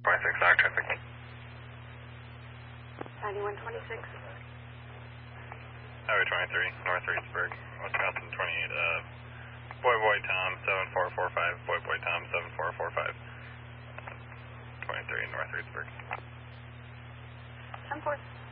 26, Dock traffic. 9126. Highway 23, North Reedsburg, Wisconsin 28, Boy Tom 7445, Boy Tom 7445. 23 North Reedsburg. 10-4.